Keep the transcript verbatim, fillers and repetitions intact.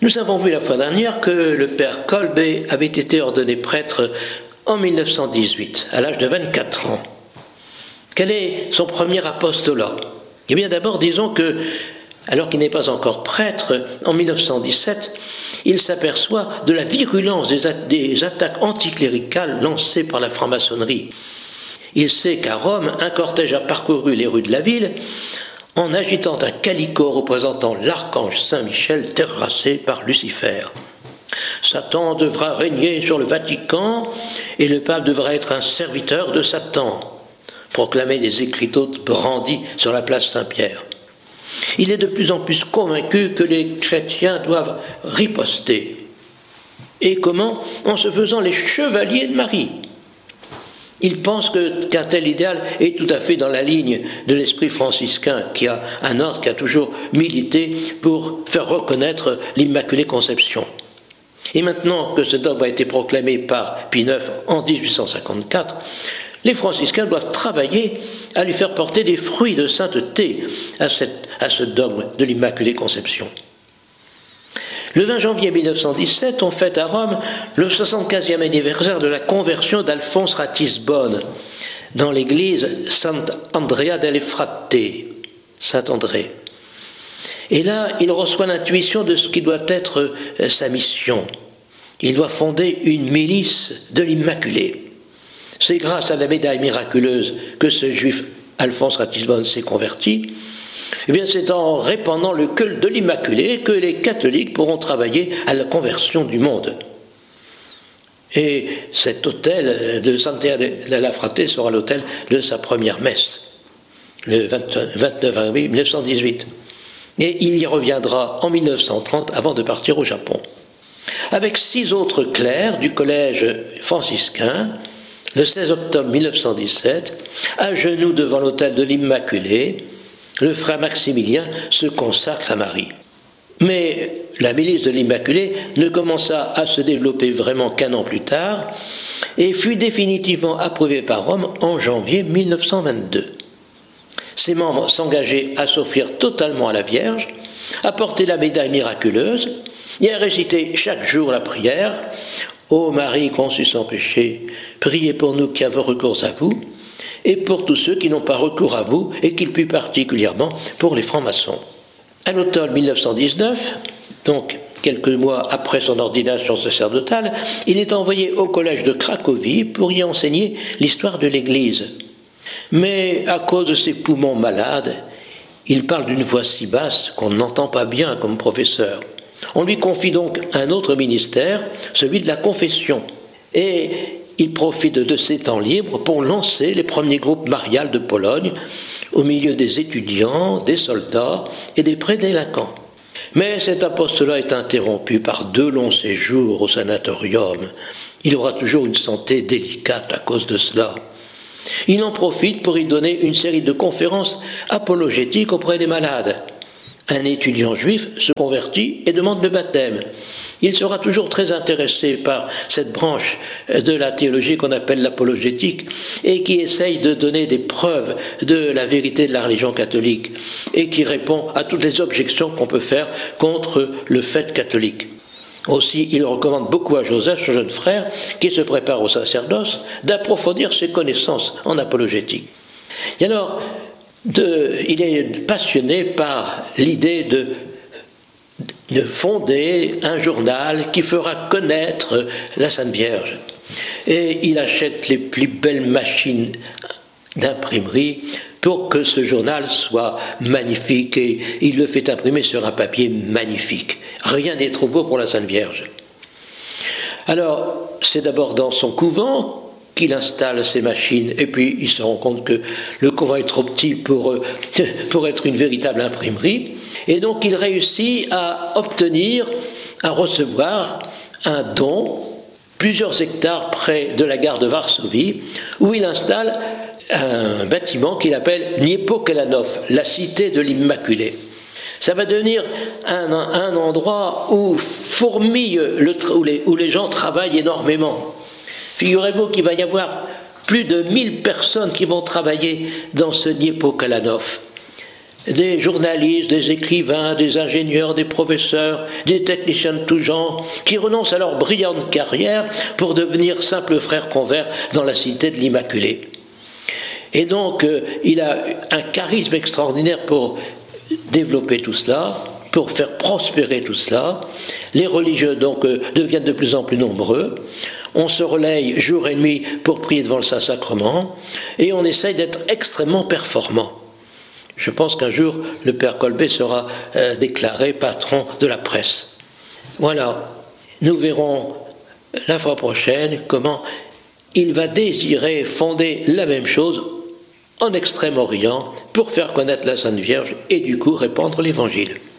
Nous avons vu la fois dernière que le père Kolbe avait été ordonné prêtre en mille neuf cent dix-huit, à l'âge de vingt-quatre ans. Quel est son premier apostolat? Eh bien d'abord disons que, alors qu'il n'est pas encore prêtre, en mille neuf cent dix-sept, il s'aperçoit de la virulence des, a- des attaques anticléricales lancées par la franc-maçonnerie. Il sait qu'à Rome, un cortège a parcouru les rues de la ville en agitant un calicot représentant l'archange Saint-Michel terrassé par Lucifer. Satan devra régner sur le Vatican et le pape devra être un serviteur de Satan, proclamaient des écriteaux brandis sur la place Saint-Pierre. Il est de plus en plus convaincu que les chrétiens doivent riposter. Et comment? En se faisant les chevaliers de Marie. Il pense que, qu'un tel idéal est tout à fait dans la ligne de l'esprit franciscain, qui a un ordre qui a toujours milité pour faire reconnaître l'Immaculée Conception. Et maintenant que ce dogme a été proclamé par Pie neuf en dix-huit cent cinquante-quatre, les franciscains doivent travailler à lui faire porter des fruits de sainteté à, cette, à ce dogme de l'Immaculée Conception. Le vingt janvier mille neuf cent dix-sept, on fête à Rome le soixante-quinzième anniversaire de la conversion d'Alphonse Ratisbonne dans l'église Sant'Andrea delle Fratte, Saint-André. Et là, il reçoit l'intuition de ce qui doit être sa mission. Il doit fonder une milice de l'Immaculée. C'est grâce à la médaille miraculeuse que ce juif Alphonse Ratisbonne s'est converti. Eh bien, c'est en répandant le culte de l'Immaculée que les catholiques pourront travailler à la conversion du monde. Et cet autel de Sant'Andrea della Fratte sera l'autel de sa première messe, le vingt-neuf avril mille neuf cent dix-huit. Et il y reviendra en mille neuf cent trente avant de partir au Japon. Avec six autres clercs du collège franciscain, le seize octobre mille neuf cent dix-sept, à genoux devant l'autel de l'Immaculée, le frère Maximilien se consacre à Marie. Mais la milice de l'Immaculée ne commença à se développer vraiment qu'un an plus tard et fut définitivement approuvée par Rome en janvier mille neuf cent vingt-deux. Ses membres s'engageaient à s'offrir totalement à la Vierge, à porter la médaille miraculeuse et à réciter chaque jour la prière « Ô Marie conçue sans péché, priez pour nous qui avons recours à vous » et pour tous ceux qui n'ont pas recours à vous, et qu'il plus particulièrement pour les francs-maçons. À l'automne mille neuf cent dix-neuf, donc quelques mois après son ordination sacerdotale, il est envoyé au collège de Cracovie pour y enseigner l'histoire de l'Église. Mais à cause de ses poumons malades, il parle d'une voix si basse qu'on n'entend pas bien comme professeur. On lui confie donc un autre ministère, celui de la confession. Et il profite de ses temps libres pour lancer les premiers groupes mariales de Pologne au milieu des étudiants, des soldats et des prédélinquants. Mais cet apostolat est interrompu par deux longs séjours au sanatorium. Il aura toujours une santé délicate à cause de cela. Il en profite pour y donner une série de conférences apologétiques auprès des malades. Un étudiant juif se convertit et demande le baptême. Il sera toujours très intéressé par cette branche de la théologie qu'on appelle l'apologétique et qui essaye de donner des preuves de la vérité de la religion catholique et qui répond à toutes les objections qu'on peut faire contre le fait catholique. Aussi, il recommande beaucoup à Joseph, son jeune frère, qui se prépare au sacerdoce, d'approfondir ses connaissances en apologétique. Et alors, de, il est passionné par l'idée de de fonder un journal qui fera connaître la Sainte Vierge. Et il achète les plus belles machines d'imprimerie pour que ce journal soit magnifique, et il le fait imprimer sur un papier magnifique. Rien n'est trop beau pour la Sainte Vierge. Alors, c'est d'abord dans son couvent qu'il installe ces machines, et puis il se rend compte que le couvent est trop petit pour, pour être une véritable imprimerie, et donc il réussit à obtenir, à recevoir un don, plusieurs hectares près de la gare de Varsovie, où il installe un bâtiment qu'il appelle Niepokalanów, la cité de l'Immaculée. Ça va devenir un, un endroit où fourmille, le, où, les, où les gens travaillent énormément. Figurez-vous qu'il va y avoir plus de mille personnes qui vont travailler dans ce Niepokalanów. des journalistes, des écrivains, des ingénieurs, des professeurs, des techniciens de tout genre, qui renoncent à leur brillante carrière pour devenir simples frères convers dans la cité de l'Immaculée. Et donc, euh, il a un charisme extraordinaire pour développer tout cela, pour faire prospérer tout cela. Les religieux donc euh, deviennent de plus en plus nombreux. On se relaye jour et nuit pour prier devant le Saint-Sacrement et on essaye d'être extrêmement performant. Je pense qu'un jour, le père Colbet sera euh, déclaré patron de la presse. Voilà, nous verrons la fois prochaine comment il va désirer fonder la même chose en Extrême-Orient pour faire connaître la Sainte Vierge et du coup répandre l'Évangile.